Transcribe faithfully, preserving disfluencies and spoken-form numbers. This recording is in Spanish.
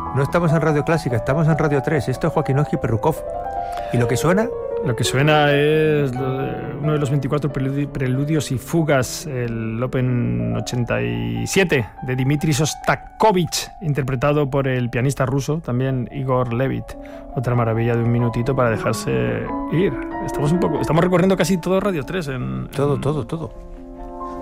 No estamos en Radio Clásica, estamos en Radio tres. Esto es Joaquín Oji Perrukov. ¿Y lo que suena? Lo que suena es uno de los veinticuatro preludios y fugas, el Open ochenta y siete de Dmitri Shostakovich, interpretado por el pianista ruso, también Igor Levit. Otra maravilla de un minutito para dejarse ir. Estamos un poco, estamos recorriendo casi todo Radio tres en, Todo, en... todo, todo.